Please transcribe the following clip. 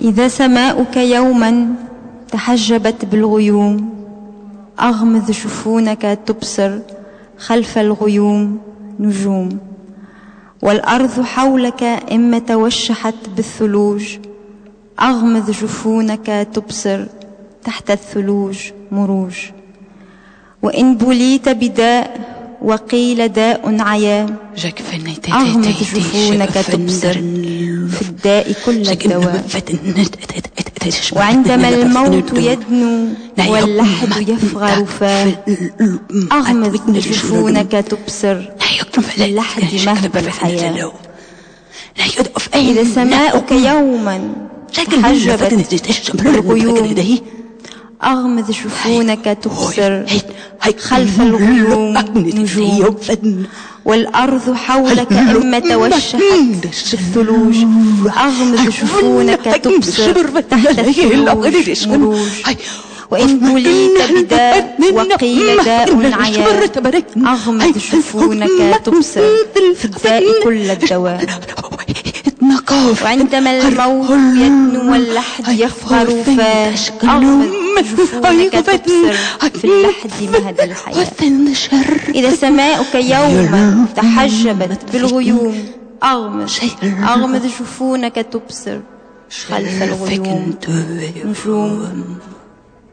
إذا سماؤك يوما تحجبت بالغيوم أغمض جفونك تبصر خلف الغيوم نجوم، والأرض حولك إما توشحت بالثلوج أغمض جفونك تبصر تحت الثلوج مروج، وإن بليت بداء وقيل داء عيا أغمض جفونك تبصر في الداء كل الدواء، وعندما الموت يدنو واللحد يفغر فاه أغمض جفونك تبصر في اللحد مهب الحياة. إذا سماؤك يوما تحجبت بالغيوم أغمض جفونك تبصر خلف الغيوم نجوم، والأرض حولك إما توشحت بالثلوج أغمض جفونك تبصر تحت الثلوج مروج، وإن بليت بداء وقيل داء عيا أغمض جفونك تبصر في الداء كل الدواء، وعندما الموت يدنو واللحد يفغر فاه أغمض جفونك تبصر في اللحد مهد الحياة. إذا سماؤك يوما تحجبت بالغيوم أغمض جفونك تبصر خلف الغيوم نجوم.